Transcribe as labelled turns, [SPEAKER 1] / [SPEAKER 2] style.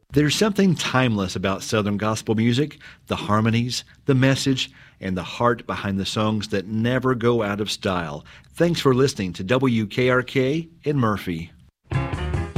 [SPEAKER 1] There's something timeless about Southern gospel music, the harmonies, the message, and the heart behind the songs that never go out of style. Thanks for listening to WKRK in Murphy.